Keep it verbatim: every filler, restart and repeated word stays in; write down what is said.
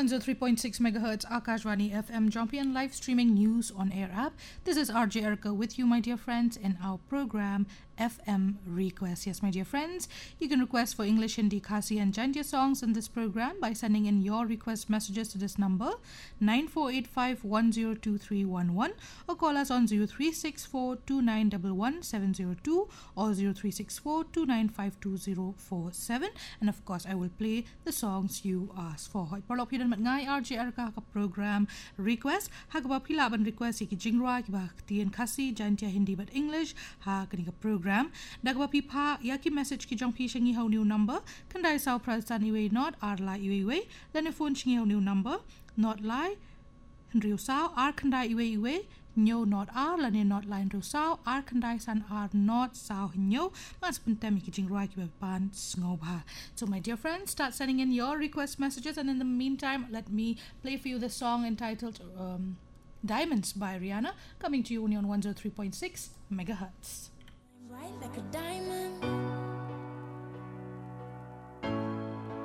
one oh three point six megahertz Akashvani F M Jompian live streaming news on air app. This is R J Erica with you, my dear friends, in our program F M Request. Yes, my dear friends, you can request for English, Hindi, Khasi and Jantia songs in this program by sending in your request messages to this number nine four eight five one zero two three one one or call us on zero three six four two nine one one seven zero two or zero three six four two nine five two zero four seven, and of course I will play the songs you ask for. Hoi parlok pidan mat ngai R J Erica ka program request ha ka pila ban request ki jingra ki ba tien Khasi Jantia Hindi but English ha kani ka program da ka pi pha ya ki message ki jong pi shingi ho new number kandai sau prastan iwe not ar la iwe iwe then phone shingi ho new number not lie Rio sao ar kandai iwe iwe nyo not ar la ne not line ro sao ar kandai san ar not sao nyo mas puntem ki jingra ki ba pan sngo ba. So my dear friends, start sending in your request messages, and in the meantime let me play for you the song entitled um, Diamonds by Rihanna, coming to you only on one oh three point six megahertz. Bright like a diamond.